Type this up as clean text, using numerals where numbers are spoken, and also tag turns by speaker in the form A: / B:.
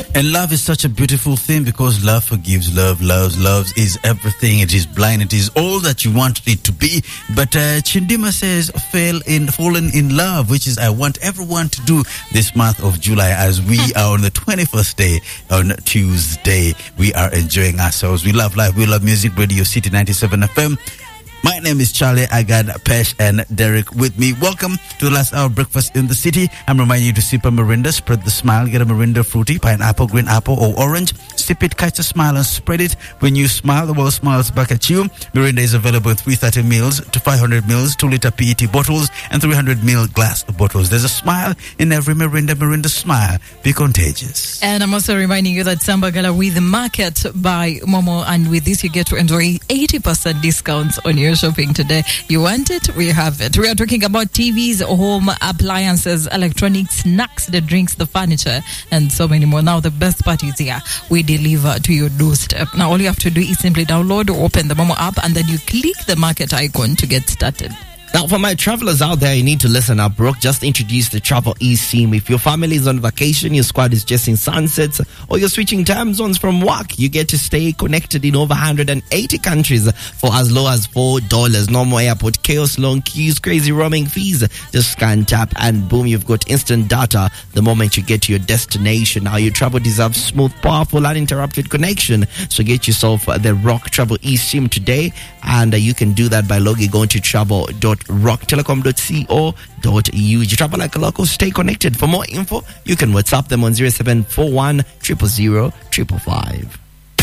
A: And love is such a beautiful thing because love forgives, love loves is everything. It is blind. It is all that you want it to be. But Chindima says, fallen in love, which is I want everyone to do this month of July as we are on the 21st day on Tuesday. We are enjoying ourselves. We love life. We love music. Radio City 97 FM. My name is Charlie. I got Pesh and Derek with me. Welcome to the last hour of Breakfast in the City. I'm reminding you to sip a Mirinda, spread the smile, get a Mirinda fruity, pineapple, green apple, or orange. Sip it, catch a smile, and spread it. When you smile, the world smiles back at you. Mirinda is available in 330 mils to 500 mils, 2-liter PET bottles, and 300 ml glass bottles. There's a smile in every Mirinda. Mirinda smile. Be contagious.
B: And I'm also reminding you that Sambagala with the Market by Momo, and with this you get to enjoy 80% discounts on your shopping today. You want it? We have it. We are talking about TVs, home appliances, electronics, snacks, the drinks, the furniture, and so many more. Now the best part is here. We deliver to your doorstep. Now all you have to do is simply download or open the Momo app, and then you click the Market icon to get started.
C: Now, for my travelers out there, you need to listen up. Brooke just introduced the Travel eSIM. If your family is on vacation, your squad is just in sunsets, or you're switching time zones from work, you get to stay connected in over 180 countries for as low as $4. No more airport chaos, long queues, crazy roaming fees. Just scan, tap, and boom, you've got instant data the moment you get to your destination. Now, your travel deserves smooth, powerful, uninterrupted connection. So get yourself the Rock Travel eSIM today, and you can do that by logging on to travel.rocktelecom.co.uk. You travel like a local, stay connected. For more info, you can WhatsApp them on 0741 000 555.